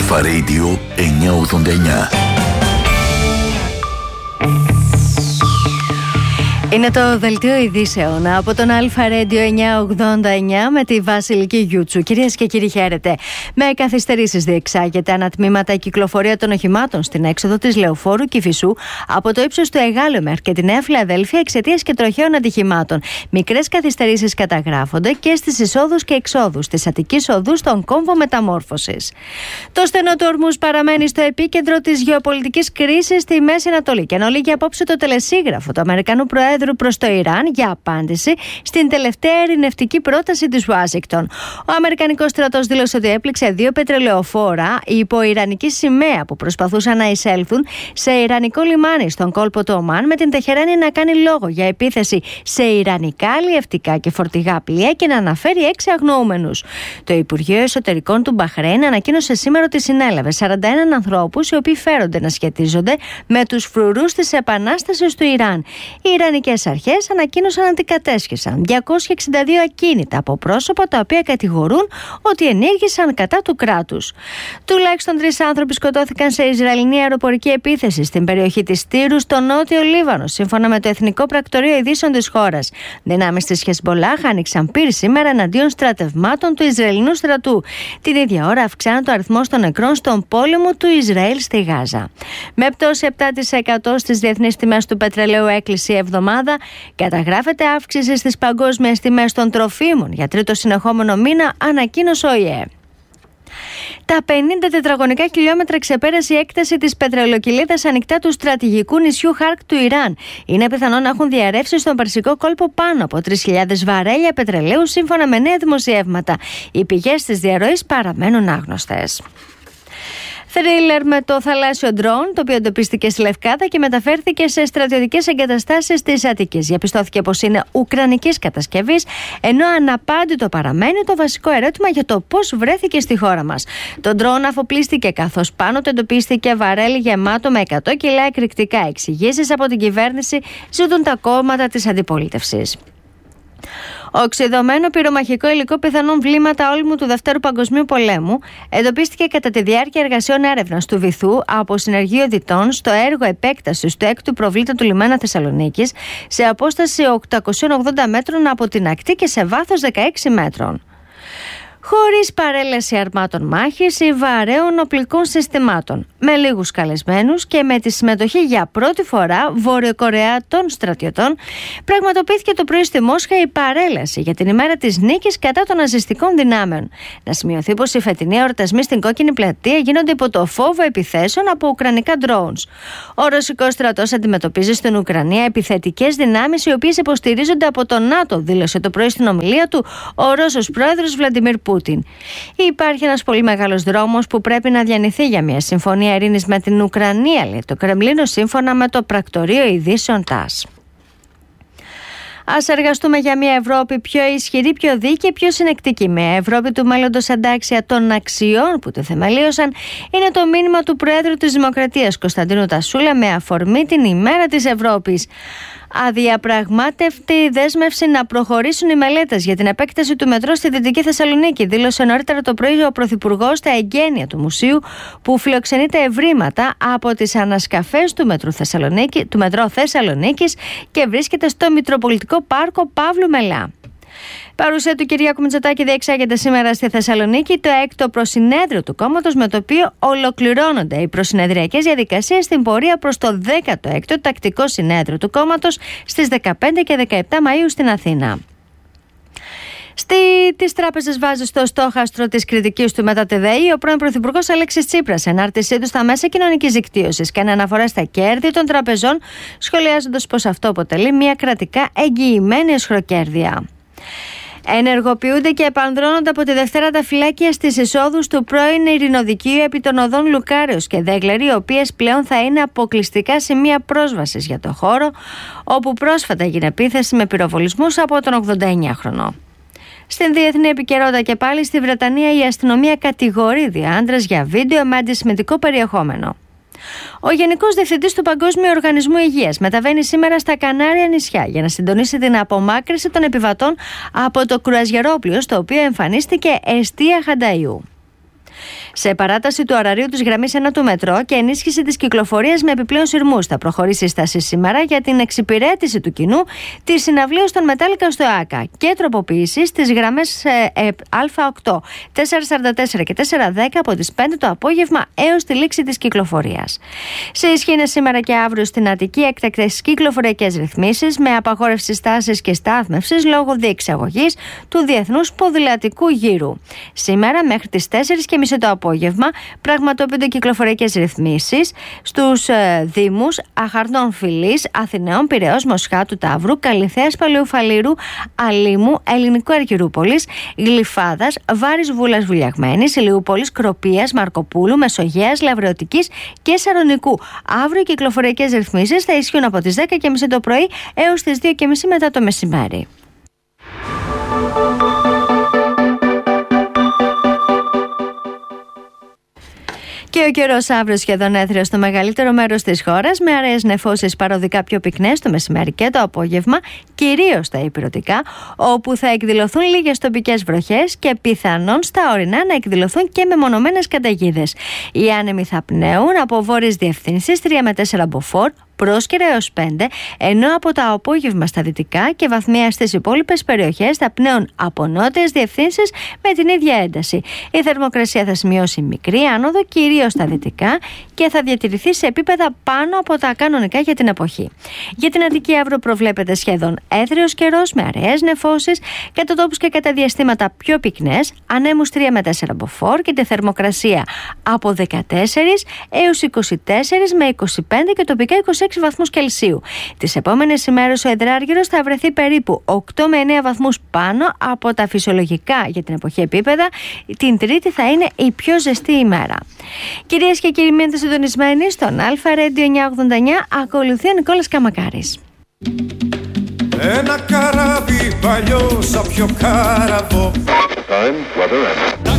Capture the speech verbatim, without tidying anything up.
Αλφα Radio εννιακόσια ογδόντα εννιά. Είναι το δελτίο ειδήσεων από τον Αλφα Radio εννιακόσια ογδόντα εννιά με τη Βασιλική Γιούτσου. Κυρίες και κύριοι, χαίρετε. Με καθυστερήσεις διεξάγεται ανατμήματα η κυκλοφορία των οχημάτων στην έξοδο της Λεωφόρου Κηφισού από το ύψος του Εγάλεωμερ και τη Νέα Φιλαδέλφια εξαιτίας και τροχαίων ατυχημάτων. Μικρές καθυστερήσεις καταγράφονται και στις εισόδους και εξόδους της Αττικής Οδού στον κόμβο μεταμόρφωσης. Το στενό του Ορμούζ παραμένει στο επίκεντρο της γεωπολιτικής κρίσης στη Μέση Ανατολή και ενώ λήγει απόψε το τελεσίγραφο του Αμερικανού Προέδρου προς το Ιράν για απάντηση στην τελευταία ειρηνευτική πρόταση της Ουάσιγκτον. Ο Αμερικανικός στρατός δήλωσε ότι έπληξε δύο πετρελαιοφόρα υπό ιρανική σημαία που προσπαθούσαν να εισέλθουν σε ιρανικό λιμάνι στον κόλπο του Ομάν, με την Τεχεράνη να κάνει λόγο για επίθεση σε ιρανικά αλλιευτικά και φορτηγά πλοία και να αναφέρει έξι αγνοούμενους. Το Υπουργείο Εσωτερικών του Μπαχρέιν ανακοίνωσε σήμερα ότι συνέλαβε σαράντα ένα ανθρώπους οι οποίοι φέρονται να σχετίζονται με τους φρουρούς της επανάστασης του Ιράν. Οι Ιρανικές αρχές ανακοίνωσαν ότι κατέσχεσαν διακόσια εξήντα δύο ακίνητα από πρόσωπα τα οποία κατηγορούν ότι ενήργησαν κατά του κράτους. Τουλάχιστον τρεις άνθρωποι σκοτώθηκαν σε Ισραηλινή αεροπορική επίθεση στην περιοχή της Τύρου στο νότιο Λίβανο, σύμφωνα με το Εθνικό Πρακτορείο Ειδήσεων της χώρας. Δυνάμεις της Χεσμπολάχ άνοιξαν πύρ σήμερα εναντίον στρατευμάτων του Ισραηλινού στρατού. Την ίδια ώρα αυξάνεται ο αριθμός των νεκρών στον πόλεμο του Ισραήλ στη Γάζα. Με πτώση επτά τοις εκατό στις διεθνείς τιμές του πετρελαίου έκλεισε η εβδομάδα, καταγράφεται αύξηση στις παγκόσμιες τιμές των τροφίμων για τρίτο συνεχόμενο μήνα, ανακοίνωσε ο ΙΕ. Τα πενήντα τετραγωνικά χιλιόμετρα ξεπέρασε η έκταση της πετρελοκυλίδας ανοιχτά του στρατηγικού νησιού Χαρκ του Ιράν. Είναι πιθανό να έχουν διαρρεύσει στον Περσικό κόλπο πάνω από τρεις χιλιάδες βαρέλια πετρελαίου, σύμφωνα με νέα δημοσιεύματα. Οι πηγές της διαρροής παραμένουν άγνωστες. Θρίλερ με το θαλάσσιο ντρόουν, το οποίο εντοπίστηκε στη Λευκάδα και μεταφέρθηκε σε στρατιωτικές εγκαταστάσεις της Αττικής. Διαπιστώθηκε πως είναι ουκρανικής κατασκευής, ενώ αναπάντητο παραμένει το βασικό ερώτημα για το πώς βρέθηκε στη χώρα μας. Το ντρόουν αφοπλίστηκε καθώς πάνω του εντοπίστηκε βαρέλι γεμάτο με εκατό κιλά εκρηκτικά. Εξηγήσεις από την κυβέρνηση ζητούν τα κόμματα της αντιπολίτευσης. Οξυδωμένο πυρομαχικό υλικό πιθανόν βλήματα όλμου του Δευτέρου Παγκοσμίου Πολέμου εντοπίστηκε κατά τη διάρκεια εργασιών έρευνας του βυθού από συνεργείο διτών στο έργο επέκτασης του έκτου προβλήτα του λιμένα Θεσσαλονίκης σε απόσταση οκτακόσια ογδόντα μέτρων από την ακτή και σε βάθος δεκαέξι μέτρων. Χωρίς παρέλαση αρμάτων μάχης ή βαρέων οπλικών συστημάτων, με λίγους καλεσμένους και με τη συμμετοχή για πρώτη φορά Βορειοκορεάτων στρατιωτών, πραγματοποιήθηκε το πρωί στη Μόσχα η παρέλαση για την ημέρα της νίκης κατά των ναζιστικών δυνάμεων. Να σημειωθεί πως οι φετινοί εορτασμοί στην Κόκκινη Πλατεία γίνονται υπό το φόβο επιθέσεων από ουκρανικά drones. Ο ρωσικός στρατός αντιμετωπίζει στην Ουκρανία επιθετικές δυνάμεις οι οποίες υποστηρίζονται από το ΝΑΤΟ, δήλωσε το πρωί στην ομιλία του ο Ρώσος πρόεδρος Βλαντιμίρ Πούτιν. Υπάρχει ένας πολύ μεγάλος δρόμος που πρέπει να διανυθεί για μια συμφωνία ειρήνης με την Ουκρανία, λέει το Κρεμλίνο, σύμφωνα με το Πρακτορείο Ειδήσεων ΤΑΣ. Ας εργαστούμε για μια Ευρώπη πιο ισχυρή, πιο δίκαιη, πιο συνεκτική. Μια Ευρώπη του μέλλοντος αντάξια των αξιών που τη θεμελίωσαν, είναι το μήνυμα του Προέδρου της Δημοκρατίας Κωνσταντίνου Τασούλα με αφορμή την ημέρα της Ευρώπης. Αδιαπραγμάτευτη δέσμευση να προχωρήσουν οι μελέτες για την επέκταση του μετρό στη Δυτική Θεσσαλονίκη, δήλωσε νωρίτερα το πρωί ο Πρωθυπουργός στα εγγένεια του μουσείου που φιλοξενείται ευρήματα από τις ανασκαφές του μετρό Θεσσαλονίκη, του μετρό Θεσσαλονίκης και βρίσκεται στο Μητροπολιτικό Πάρκο Παύλου Μελά. Παρουσία του Κυριάκου Μητσοτάκη διεξάγεται σήμερα στη Θεσσαλονίκη το έκτο προσυνέδριο του κόμματος, με το οποίο ολοκληρώνονται οι προσυνεδριακές διαδικασίες στην πορεία προς το δέκατο έκτο τακτικό συνέδριο του κόμματος στις δεκαπέντε και δεκαεπτά Μαΐου στην Αθήνα. Στη τις τράπεζες βάζει στο στόχαστρο της κριτικής του μετά τη ΔΕΗ ο πρώην Πρωθυπουργός Αλέξης Τσίπρας, ενάρτησή του στα μέσα κοινωνικής δικτύωσης και αναφορά στα κέρδη των τραπεζών, σχολιάζοντας πως αυτό αποτελεί μια κρατικά εγγυημένη αισχροκέρδεια. Ενεργοποιούνται και επανδρώνονται από τη Δευτέρα τα φυλάκια στις εισόδους του πρώην ειρηνοδικείου επί των οδών Λουκάριος και Δέγλερη, οι οποίες πλέον θα είναι αποκλειστικά σημεία πρόσβασης για το χώρο, όπου πρόσφατα έγινε επίθεση με πυροβολισμούς από τον ογδονταεννιάχρονο. Στην διεθνή επικαιρότητα και πάλι, στη Βρετανία η αστυνομία κατηγορεί δύο άντρες για βίντεο με αντισημιτικό περιεχόμενο. Ο Γενικός Διευθυντής του Παγκόσμιου Οργανισμού Υγείας μεταβαίνει σήμερα στα Κανάρια νησιά για να συντονίσει την απομάκρυνση των επιβατών από το κρουαζιερόπλοιο στο οποίο εμφανίστηκε εστία Χανταϊού. Σε παράταση του ωραρίου της γραμμής ένα του μετρό και ενίσχυση της κυκλοφορίας με επιπλέον σειρμούς, θα προχωρήσει η στάση σήμερα για την εξυπηρέτηση του κοινού της συναυλίας των Μετάλλικα στο ΆΚΑ και τροποποίηση στις γραμμές Α οκτώ, τετρακόσια σαράντα τέσσερα και τετρακόσια δέκα από τις πέντε το απόγευμα έως τη λήξη της κυκλοφορίας. Σε ισχύ είναι σήμερα και αύριο στην Αττική έκτακτες κυκλοφοριακές ρυθμίσεις με απαγόρευση στάσης και στάθμευσης λόγω διεξαγωγής του Διεθνούς Ποδηλατικού Γύρου. Σήμερα μέχρι τις τέσσερις και μισή το απόγευμα πραγματοποιούνται κυκλοφοριακές ρυθμίσεις στους ε, δήμους Αχαρνών Φυλής, Αθηναίων, Πειραιώς, Μοσχάτου, Ταύρου, Καλιθέας, Παλαιοφαλήρου, Αλήμου, Ελληνικού Αργυρούπολης, Γλυφάδας, Βάρης Βούλας Βουλιαγμένης, Ηλιούπολης, Κροπίας, Μαρκοπούλου, Μεσογείας, Λαβρεωτικής και Σαρονικού. Αύριο οι κυκλοφοριακές ρυθμίσεις θα ισχύουν από τις δέκα και μισή το πρωί έως τις δύο και μισή μετά το μεσημέρι. Και ο καιρός αύριο σχεδόν έθριος στο μεγαλύτερο μέρος της χώρας, με αραιές νεφώσεις παροδικά πιο πυκνές το μεσημέρι και το απόγευμα, κυρίως στα ηπειρωτικά, όπου θα εκδηλωθούν λίγες τοπικές βροχές και πιθανόν στα ορεινά να εκδηλωθούν και μεμονωμένες καταιγίδες. Οι άνεμοι θα πνέουν από βόρειες διευθύνσεις τρία με τέσσερα μποφόρ, Πρόσκαιρα έως πέντε, ενώ από το απόγευμα στα δυτικά και βαθμία στις υπόλοιπες περιοχές θα πνέουν από νότιες διευθύνσεις με την ίδια ένταση. Η θερμοκρασία θα σημειώσει μικρή άνοδο, κυρίως στα δυτικά, και θα διατηρηθεί σε επίπεδα πάνω από τα κανονικά για την εποχή. Για την Αττική αύριο προβλέπεται σχεδόν έθριος καιρός με αραιές νεφώσεις, κατά τόπους και κατά διαστήματα πιο πυκνές, ανέμους τρία με τέσσερα μποφόρ και τη θερμοκρασία από δεκατέσσερα έως είκοσι τέσσερα με είκοσι πέντε και τοπικά είκοσι έξι βαθμούς Κελσίου. Τις επόμενες ημέρες ο Εδράργυρος θα βρεθεί περίπου οκτώ με εννέα βαθμούς πάνω από τα φυσιολογικά για την εποχή επίπεδα. Την Τρίτη θα είναι η πιο ζεστή ημέρα. Κυρίες και κύριοι, μείνετε συντονισμένοι στον Αλφα Radio εννιακόσια ογδόντα εννιά. Ακολουθεί ο Νικόλας Καμακάρης. Ένα καράβι παλιό σαν πιο κάραβο.